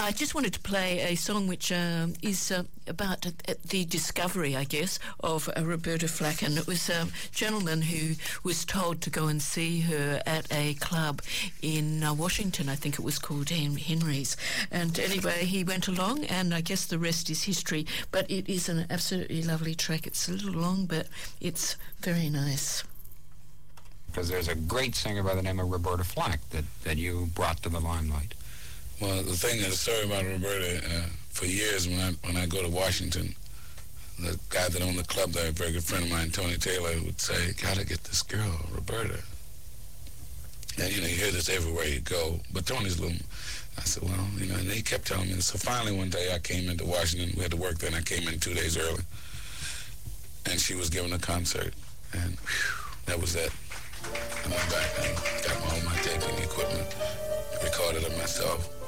I just wanted to play a song which is about the discovery, I guess, of Roberta Flack. And it was a gentleman who was told to go and see her at a club in Washington. I think it was called Henry's. And anyway, he went along, and I guess the rest is history. But it is an absolutely lovely track. It's a little long, but it's very nice. Because there's a great singer by the name of Roberta Flack that you brought to the limelight. Well, the story about Roberta, for years when I go to Washington, the guy that owned the club there, a very good friend of mine, Tony Taylor, would say, "Gotta get this girl, Roberta." And, you hear this everywhere you go. But Tony's a little... I said, well, and he kept telling me. So finally one day I came into Washington. We had to work there, and I came in 2 days early. And she was giving a concert. And that was it. I went back and got all my taping equipment, recorded it myself.